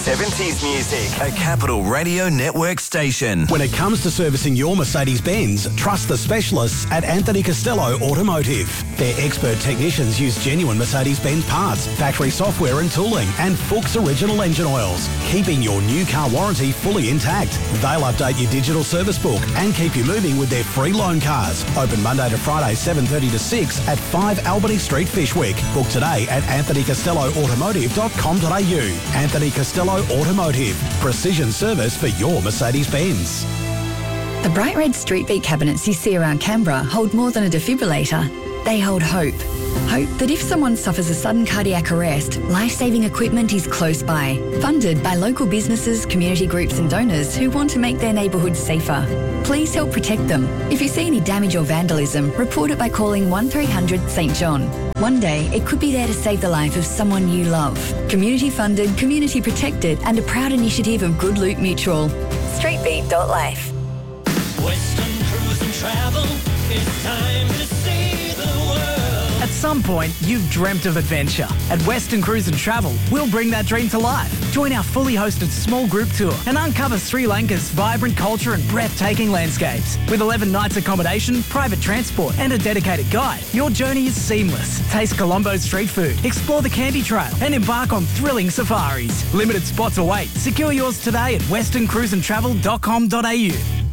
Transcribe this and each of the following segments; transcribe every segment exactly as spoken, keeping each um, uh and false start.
seventies music, a Capital Radio Network station. When it comes to servicing your Mercedes-Benz, trust the specialists at Anthony Costello Automotive. Their expert technicians use genuine Mercedes-Benz parts, factory software and tooling, and Fuchs original engine oils, keeping your new car warranty fully intact. They'll update your digital service book and keep you moving with their free loan cars. Open Monday to Friday, seven thirty to six at five Albany Street, Fishwick. Book today at anthony costello automotive dot com dot a u. Anthony Costello Automotive. Precision service for your Mercedes-Benz. The bright red street beat cabinets you see around Canberra hold more than a defibrillator. They hold hope. Hope that if someone suffers a sudden cardiac arrest, life-saving equipment is close by. Funded by local businesses, community groups and donors who want to make their neighbourhoods safer. Please help protect them. If you see any damage or vandalism, report it by calling one three hundred St John. One day, it could be there to save the life of someone you love. Community funded, community protected and a proud initiative of Good Loot Mutual. streetbeat dot life. Western Cruise and Travel, it's time to see the world. At some point, you've dreamt of adventure. At Western Cruise and Travel, we'll bring that dream to life. Join our fully hosted small group tour and uncover Sri Lanka's vibrant culture and breathtaking landscapes. With eleven nights accommodation, private transport and a dedicated guide, your journey is seamless. Taste Colombo's street food, explore the Candy Trail and embark on thrilling safaris. Limited spots await. Secure yours today at western cruise and travel dot com dot a u.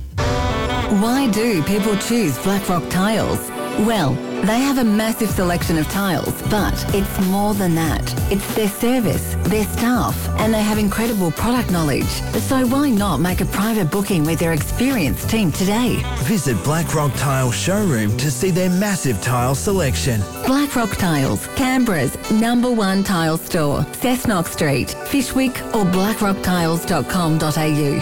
Why do people choose Blackrock Tiles? Well, they have a massive selection of tiles, but it's more than that. It's their service, their staff, and they have incredible product knowledge. So why not make a private booking with their experienced team today? Visit Blackrock Tile Showroom to see their massive tile selection. Blackrock Tiles, Canberra's number one tile store. Cessnock Street, Fishwick or blackrock tiles dot com dot a u.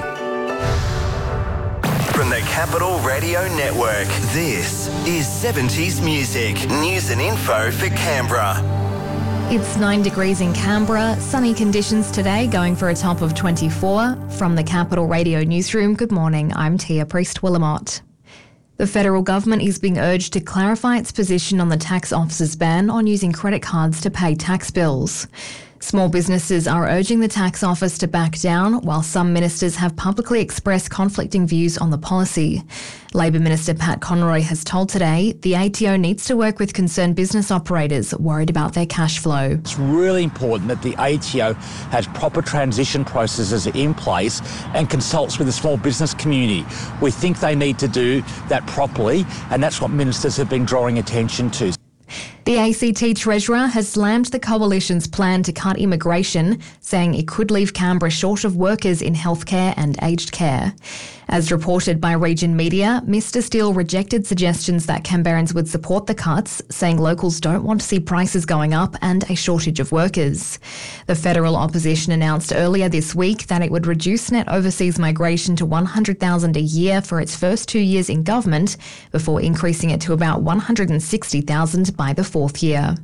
From the Capital Radio Network, this is seventies music, news and info for Canberra. It's nine degrees in Canberra, sunny conditions today, going for a top of twenty-four. From the Capital Radio Newsroom, good morning, I'm Tia Priest-Willamott. The federal government is being urged to clarify its position on the tax office's ban on using credit cards to pay tax bills. Small businesses are urging the tax office to back down, while some ministers have publicly expressed conflicting views on the policy. Labor Minister Pat Conroy has told Today the A T O needs to work with concerned business operators worried about their cash flow. It's really important that the A T O has proper transition processes in place and consults with the small business community. We think they need to do that properly, and that's what ministers have been drawing attention to. The A C T Treasurer has slammed the Coalition's plan to cut immigration, saying it could leave Canberra short of workers in healthcare and aged care. As reported by Region Media, Mister Steele rejected suggestions that Canberrans would support the cuts, saying locals don't want to see prices going up and a shortage of workers. The federal opposition announced earlier this week that it would reduce net overseas migration to one hundred thousand a year for its first two years in government, before increasing it to about one hundred sixty thousand by the fourth year.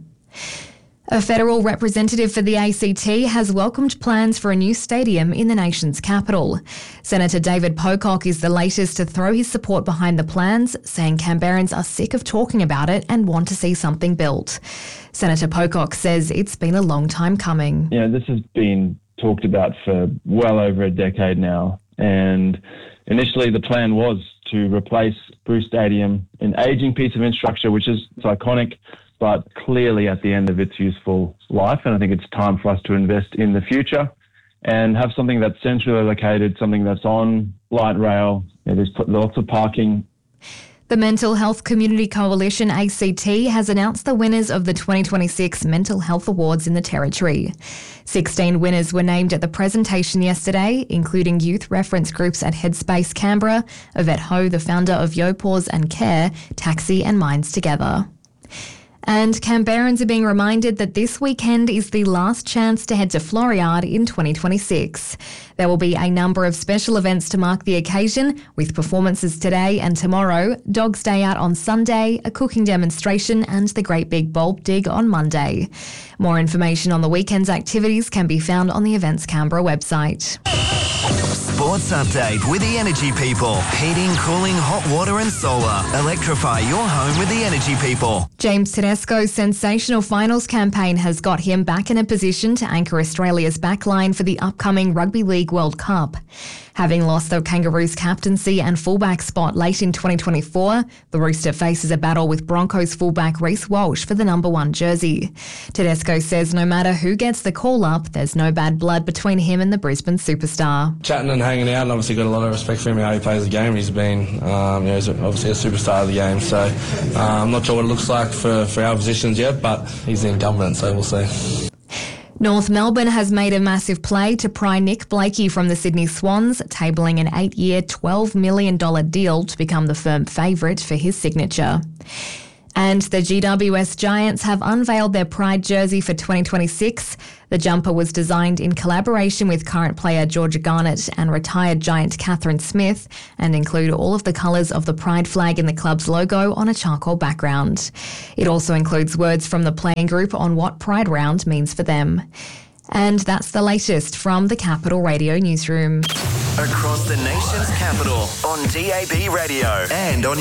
A federal representative for the A C T has welcomed plans for a new stadium in the nation's capital. Senator David Pocock is the latest to throw his support behind the plans, saying Canberrans are sick of talking about it and want to see something built. Senator Pocock says it's been a long time coming. You know, this has been talked about for well over a decade now, and initially the plan was to replace Bruce Stadium, an ageing piece of infrastructure which is it's iconic, but clearly at the end of its useful life. And I think it's time for us to invest in the future and have something that's centrally located, something that's on light rail. You know, there's lots of parking. The Mental Health Community Coalition, A C T, has announced the winners of the twenty twenty-six Mental Health Awards in the Territory. sixteen winners were named at the presentation yesterday, including youth reference groups at Headspace Canberra, Yvette Ho, the founder of YoPause and Care, Taxi and Minds Together. And Canberrans are being reminded that this weekend is the last chance to head to Floriade in twenty twenty-six. There will be a number of special events to mark the occasion, with performances today and tomorrow, Dog's Day Out on Sunday, a cooking demonstration and the Great Big Bulb Dig on Monday. More information on the weekend's activities can be found on the Events Canberra website. Sports update with the Energy People. Heating, cooling, hot water and solar. Electrify your home with the Energy People. James Tedesco's sensational finals campaign has got him back in a position to anchor Australia's backline for the upcoming Rugby League World Cup. Having lost the Kangaroos' captaincy and fullback spot late in twenty twenty-four, the Rooster faces a battle with Broncos fullback Reece Walsh for the number one jersey. Tedesco says no matter who gets the call-up, there's no bad blood between him and the Brisbane superstar. Chatting and hanging out, and obviously got a lot of respect for him, how he plays the game. He's been, um, you know, he's obviously a superstar of the game, so uh, I'm not sure what it looks like for, for our positions yet, but he's in government, so we'll see. North Melbourne has made a massive play to pry Nick Blakey from the Sydney Swans, tabling an eight-year, twelve million dollars deal to become the firm favourite for his signature. And the G W S Giants have unveiled their Pride jersey for twenty twenty-six. The jumper was designed in collaboration with current player Georgia Garnett and retired Giant Catherine Smith and include all of the colours of the Pride flag in the club's logo on a charcoal background. It also includes words from the playing group on what Pride Round means for them. And that's the latest from the Capital Radio newsroom. Across the nation's capital on D A B Radio and on